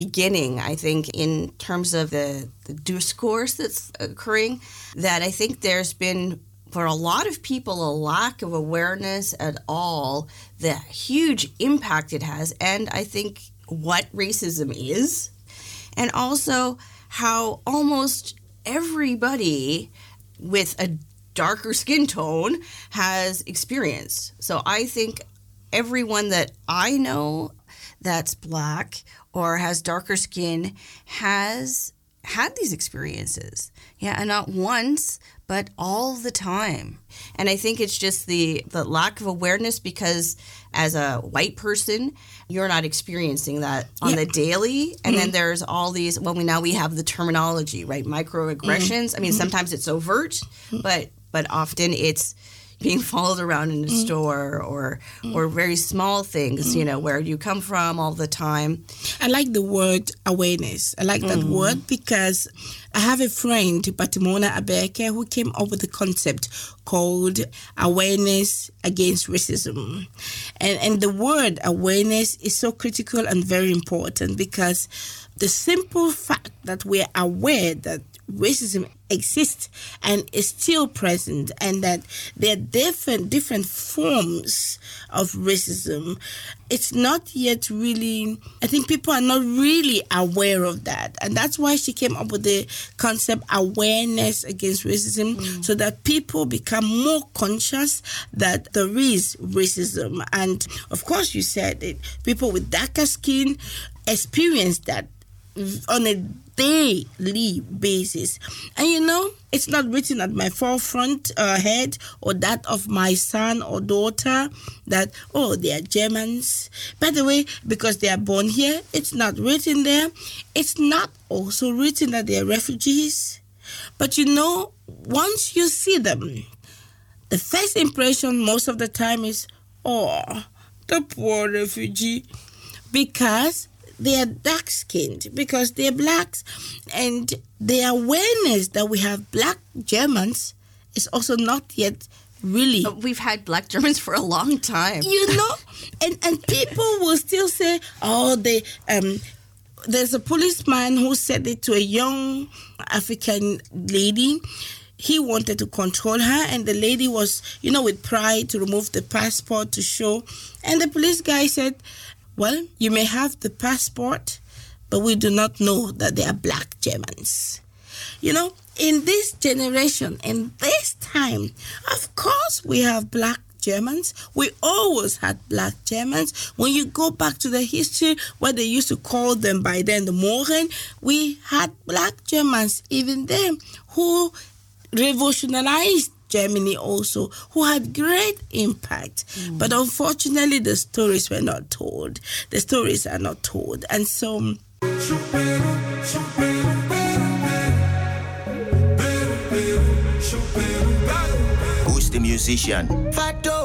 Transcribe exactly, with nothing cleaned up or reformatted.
beginning, I think, in terms of the, the discourse that's occurring, that I think there's been, for a lot of people, a lack of awareness at all, the huge impact it has, and I think what racism is, and also how almost everybody with a darker skin tone has experienced. So I think everyone that I know that's Black or has darker skin has had these experiences. Yeah, and not once, but all the time. And I think it's just the, the lack of awareness, because as a white person, you're not experiencing that on yeah. the daily. And mm-hmm. then there's all these, well, we now we have the terminology, right? Microaggressions. Mm-hmm. I mean, sometimes it's overt, mm-hmm. but but often it's being followed around in a mm. store, or mm. or very small things, mm. you know, where you come from all the time. I like the word awareness. I like that mm. word because I have a friend, Patimona Abeke, who came up with a concept called awareness against racism. And, and the word awareness is so critical and very important, because the simple fact that we're aware that racism exists and is still present, and that there are different different forms of racism, it's not yet really, I think people are not really aware of that. And that's why she came up with the concept awareness against racism, mm. so that people become more conscious that there is racism. And of course, you said it, people with darker skin experience that on a daily basis. And you know, it's not written at my forefront uh, head or that of my son or daughter that, oh, they are Germans. By the way, because they are born here, it's not written there. It's not also written that they are refugees. But you know, once you see them, the first impression most of the time is, oh, the poor refugee. Because they are dark-skinned, because they're blacks. And the awareness that we have black Germans is also not yet really... But we've had black Germans for a long time. You know? and and people will still say, oh, they... Um, there's a policeman who said it to a young African lady. He wanted to control her, and the lady was, you know, with pride to remove the passport to show. And the police guy said, well, you may have the passport, but we do not know that they are black Germans. You know, in this generation, in this time, of course we have black Germans. We always had black Germans. When you go back to the history where they used to call them by then the Mohren, we had black Germans even then who revolutionized Germany also, who had great impact. Mm. But unfortunately, the stories were not told. The stories are not told. And so... Who's the musician? Fato.